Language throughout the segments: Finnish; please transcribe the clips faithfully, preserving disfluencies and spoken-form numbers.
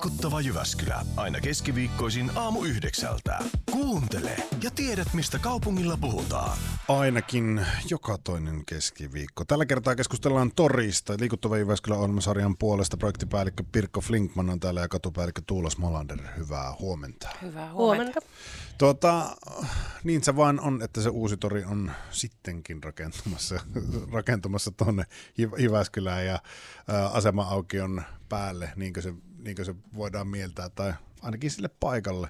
Liikuttava Jyväskylä. Aina keskiviikkoisin aamu yhdeksältä. Kuuntele ja tiedät, mistä kaupungilla puhutaan. Ainakin joka toinen keskiviikko. Tällä kertaa keskustellaan Torista. Liikuttava Jyväskylä ohjelmasarjan puolesta projektipäällikkö Pirkko Flinkman on täällä ja katupäällikkö Tuulas Molander. Hyvää huomenta. Hyvää huomenta. Tuota, niin se vaan on, että se uusi tori on sittenkin rakentumassa, rakentumassa tuonne Jyväskylään ja ä, asema-aukion päälle, niinkö se, niinkö se voidaan mieltää, tai ainakin sille paikalle.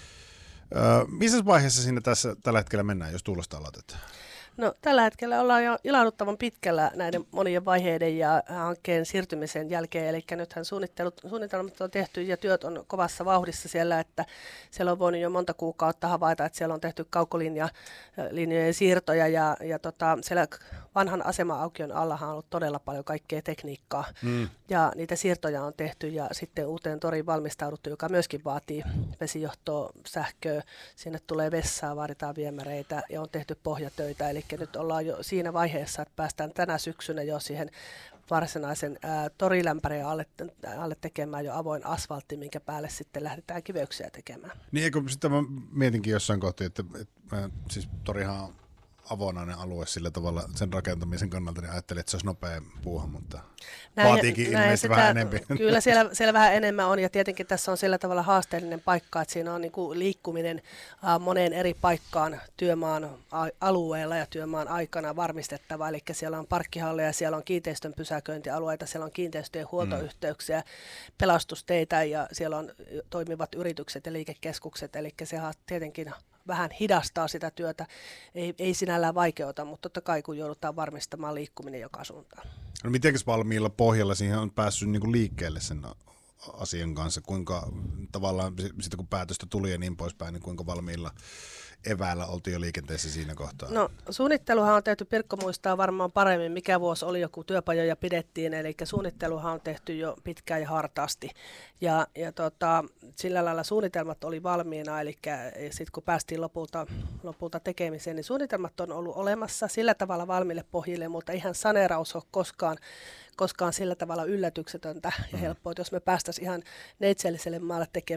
Ä, missä vaiheessa siinä tässä tällä hetkellä mennään, jos Tuulasta aloitetaan? No, tällä hetkellä ollaan jo ilahduttavan pitkällä näiden monien vaiheiden ja hankkeen siirtymisen jälkeen, eli nythän suunnitelmat on tehty ja työt on kovassa vauhdissa siellä, että siellä on voinut jo monta kuukautta havaita, että siellä on tehty kaukolinjojen siirtoja ja, ja tota, siellä vanhan asema-aukion allahan on ollut todella paljon kaikkea tekniikkaa mm. ja niitä siirtoja on tehty ja sitten uuteen toriin valmistauduttu, joka myöskin vaatii vesijohtoa, sähköä, sinne tulee vessaa, vaaditaan viemäreitä ja on tehty pohjatöitä, eli nyt ollaan jo siinä vaiheessa, että päästään tänä syksynä jo siihen varsinaisen ää, torilämpäreen alle, alle tekemään jo avoin asfaltti, minkä päälle sitten lähdetään kiveyksiä tekemään. Niin eikö sitten mä mietinkin jossain kohtaa, että, että äh, siis torihan on avonainen alue sillä tavalla sen rakentamisen kannalta, niin ajattelin, että se olisi nopea puuha, mutta näin, vaatiikin näin ilmeisesti sitä, vähän enemmän. Kyllä siellä, siellä vähän enemmän on ja tietenkin tässä on sillä tavalla haasteellinen paikka, että siinä on niin kuin liikkuminen äh, moneen eri paikkaan työmaan a- alueella ja työmaan aikana varmistettava, eli siellä on parkkihalleja, siellä on kiinteistön pysäköintialueita, siellä on kiinteistöjen huoltoyhteyksiä, mm. pelastusteitä ja siellä on toimivat yritykset ja liikekeskukset, eli se tietenkin vähän hidastaa sitä työtä, ei, ei sinällään vaikeuta, mutta totta kai kun joudutaan varmistamaan liikkuminen joka suuntaan. No mitenkäs valmiilla pohjalla siihen on päässyt niin kuin liikkeelle sen asian kanssa, kuinka tavallaan sitten kun päätöstä tuli ja niin poispäin, niin kuinka valmiilla eväällä oltiin jo liikenteessä siinä kohtaa? No suunnitteluhan on tehty, Pirkko muistaa varmaan paremmin, mikä vuosi oli joku työpajoja pidettiin, eli suunnitteluhan on tehty jo pitkään ja hartaasti. Ja, ja tota, sillä lailla suunnitelmat oli valmiina, eli sitten kun päästiin lopulta, lopulta tekemiseen, niin suunnitelmat on ollut olemassa sillä tavalla valmiille pohjille, mutta ihan saneeraus on koskaan, koskaan sillä tavalla yllätyksetöntä ja helppoa, että jos me päästäisiin ihan neitseelliselle maalle tekemään